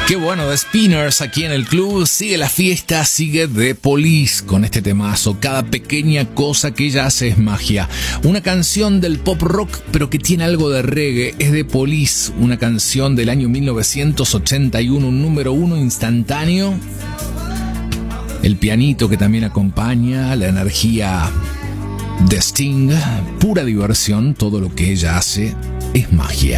Qué bueno, The Spinners aquí en el club. Sigue la fiesta, sigue The Police con este temazo. Cada pequeña cosa que ella hace es magia. Una canción del pop rock, pero que tiene algo de reggae. Es The Police, una canción del año 1981, un número 1 instantáneo. El pianito que también acompaña, la energía de Sting, pura diversión. Todo lo que ella hace es magia.